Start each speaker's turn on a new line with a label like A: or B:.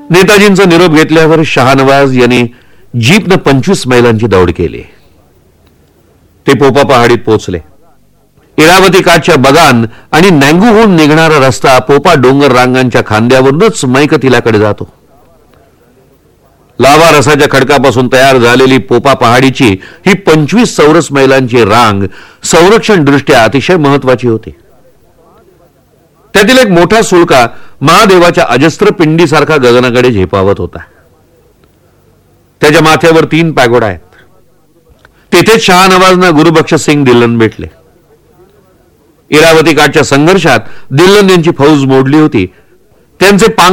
A: नेताजींचा निरोप घेतल्यावर शहानवाज यांनी जीपनं 25 मैलांची दौड केली. ते पोपा पहाडीत पोहोचले. इरावती काठच्या बगान आणि नँगूहून निघणारा रस्ता पोपा डोंगर रांगांच्या खांद्यावरूनच मैकथिलाकडे जातो. लावा रसाच्या खडकापासून तयार झालेली पोपा पहाडीची ही 25 चौरस मैलांची रांग संरक्षण दृष्ट्या अतिशय महत्वाची होती. त्यातील एक मोठा सुळका महादेवाच्या अजस्त्र पिंडीसारखा गगनाकडे झेपावत होता. त्याच्या माथ्यावर 3 पॅगोडा आहेत. तेथेच शहानवाजना गुरुबख्श सिंग दिल्लन भेटले. इरावती काठच्या संघर्षात दिल्लन यांची फौज मोडली होती. त्यांचे